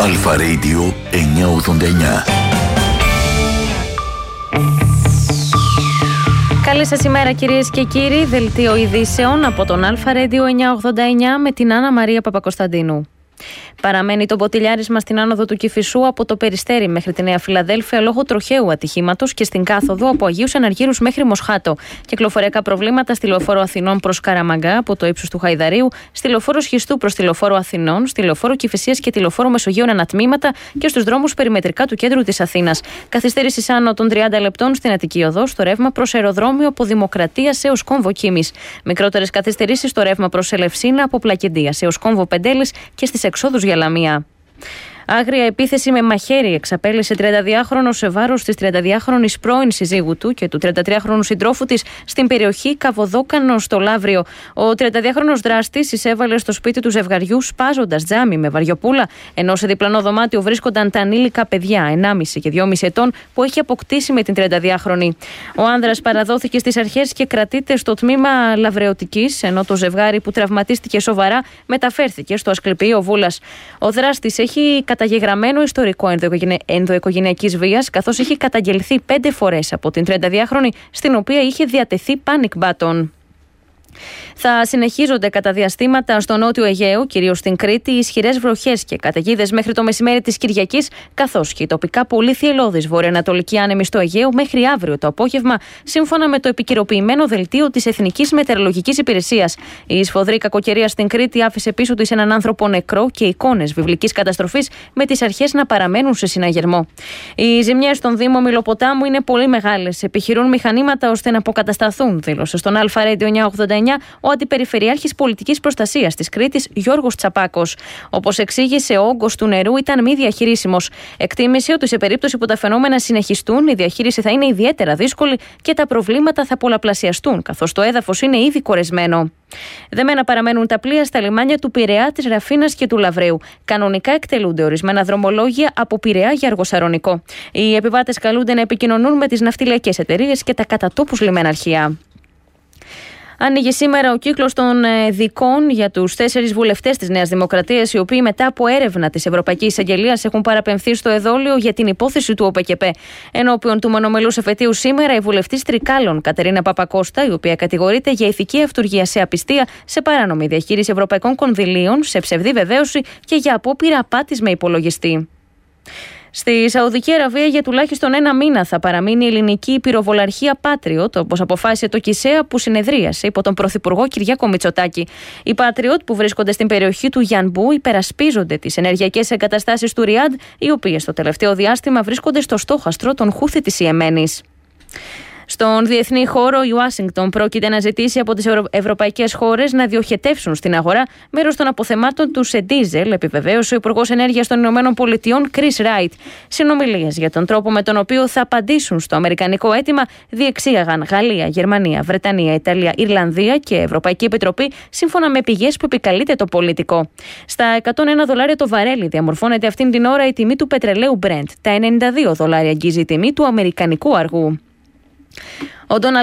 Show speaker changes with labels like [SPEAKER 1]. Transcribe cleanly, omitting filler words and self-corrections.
[SPEAKER 1] Αλφα Radio 989.
[SPEAKER 2] Καλή σας ημέρα κυρίες και κύριοι, δελτίο ειδήσεων από τον Αλφα Radio 989 με την Άννα Μαρία Παπακοσταντίνου. Παραμένει το μποτιλιάρισμα στην άνοδο του Κηφισού από το Περιστέρι μέχρι τη Νέα Φιλαδέλφια λόγω τροχαίου ατυχήματος και στην κάθοδο από Αγίους Αναργύρους μέχρι Μοσχάτο. Κυκλοφοριακά προβλήματα στη λεωφόρο Αθηνών προς Καραμαγκά από το ύψος του Χαϊδαρίου, στη λεωφόρο Σχιστού προς τη λεωφόρο Αθηνών, στη λεωφόρο Κηφισίας και τη λεωφόρο Μεσογείων ανατμήματα και στους δρόμους περιμετρικά του κέντρου της Αθήνας. Καθυστέρηση άνω των 30 λεπτών στην Αττική Οδό στο ρεύμα προς αεροδρόμιο από Δημοκρατίας έως Κόμβο Κίμης. Μικρότερες καθυστερήσεις στο ρεύμα προς Ελευσίνα από Πλακεντίας έως Κόμβο Πεντέλης και στις εξόδους για Λαμία. Άγρια επίθεση με μαχαίρι εξαπέλυσε 32χρονο σε βάρος της 32χρονης πρώην συζύγου του και του 33χρονου συντρόφου της στην περιοχή Καβοδόκανο στο Λαύριο. Ο 32χρονος δράστης εισέβαλε στο σπίτι του ζευγαριού σπάζοντας τζάμι με βαριοπούλα, ενώ σε διπλανό δωμάτιο βρίσκονταν τα ανήλικα παιδιά 1,5 και 2,5 ετών που έχει αποκτήσει με την 32χρονη. Ο άνδρας παραδόθηκε στις αρχές και κρατείται στο τμήμα Λαβρεωτικής, ενώ το ζευγάρι που τραυματίστηκε σοβαρά μεταφέρθηκε στο Ασκληπείο Βούλας. Ο δράστης έχει καταγεγραμμένο ιστορικό ενδοοικογενειακής βίας, καθώς είχε καταγγελθεί 5 φορές από την 32χρονη, στην οποία είχε διατεθεί panic button. Θα συνεχίζονται κατά διαστήματα στο νότιο Αιγαίο, κυρίως στην Κρήτη, ισχυρές βροχές και καταιγίδες μέχρι το μεσημέρι της Κυριακής, καθώς και η τοπικά πολύ θυελλώδης βορειοανατολική άνεμη στο Αιγαίο μέχρι αύριο το απόγευμα, σύμφωνα με το επικαιροποιημένο δελτίο της Εθνικής Μετεωρολογικής Υπηρεσίας. Η σφοδρή κακοκαιρία στην Κρήτη άφησε πίσω της έναν άνθρωπο νεκρό και εικόνες βιβλικής καταστροφής, με τις αρχές να παραμένουν σε συναγερμό. Οι ζημιές στον Δήμο Μιλοποτάμου είναι πολύ μεγάλες. Επιχειρούν μηχανήματα ώστε να αποκατασταθούν, δήλωσε στον Αλφα Radio 989 ο Αντιπεριφερειάρχης Πολιτικής Προστασίας της Κρήτης Γιώργος Τσαπάκος. Όπως εξήγησε, ο όγκος του νερού ήταν μη διαχειρίσιμος. Εκτίμησε ότι σε περίπτωση που τα φαινόμενα συνεχιστούν, η διαχείριση θα είναι ιδιαίτερα δύσκολη και τα προβλήματα θα πολλαπλασιαστούν, καθώς το έδαφος είναι ήδη κορεσμένο. Δεμένα παραμένουν τα πλοία στα λιμάνια του Πειραιά, της Ραφίνας και του Λαβρέου. Κανονικά εκτελούνται ορισμένα δρομολόγια από Πειραιά για Αργοσαρονικό. Οι επιβάτες καλούνται να επικοινωνούν με τις ναυτιλιακές εταιρείες και τα κατατόπους λιμεναρχεία. Άνοιγε σήμερα ο κύκλος των δικών για τους 4 βουλευτές της Νέας Δημοκρατίας, οι οποίοι μετά από έρευνα της Ευρωπαϊκής Εισαγγελίας έχουν παραπεμφθεί στο εδόλιο για την υπόθεση του ΟΠΕΚΕΠΕ. Ενώπιον του μονομελούς εφετείου σήμερα, η βουλευτής Τρικάλων Κατερίνα Παπακώστα, η οποία κατηγορείται για ηθική αυτουργία σε απιστία, σε παράνομη διαχείριση ευρωπαϊκών κονδυλίων, σε ψευδή βεβαίωση και για απόπειρα απάτης με υπολογιστή. Στη Σαουδική Αραβία για τουλάχιστον 1 μήνα θα παραμείνει η ελληνική πυροβολαρχία Patriot, όπως αποφάσισε το ΚΙΣΕΑ που συνεδρίασε υπό τον Πρωθυπουργό Κυριάκο Μητσοτάκη. Οι Patriot που βρίσκονται στην περιοχή του Γιανμπού υπερασπίζονται τις ενεργειακές εγκαταστάσεις του Ριάντ, οι οποίες το τελευταίο διάστημα βρίσκονται στο στόχαστρο των Χούθη της Ιεμένης. Στον διεθνή χώρο, η Ουάσιγκτον πρόκειται να ζητήσει από τις ευρωπαϊκές χώρες να διοχετεύσουν στην αγορά μέρος των αποθεμάτων του σε ντίζελ, επιβεβαίωσε ο Υπουργός Ενέργειας των Ηνωμένων Πολιτειών Chris Wright. Συνομιλίες για τον τρόπο με τον οποίο θα απαντήσουν στο αμερικανικό αίτημα διεξήγαγαν Γαλλία, Γερμανία, Βρετανία, Ιταλία, Ιρλανδία και Ευρωπαϊκή Επιτροπή, σύμφωνα με πηγές που επικαλείται το πολιτικό. Στα $101 το βαρέλι διαμορφώνεται αυτήν την ώρα η τιμή του πετρελαίου Brent. Τα $92 αγγίζει η τιμή του αμερικανικού αργού. Ο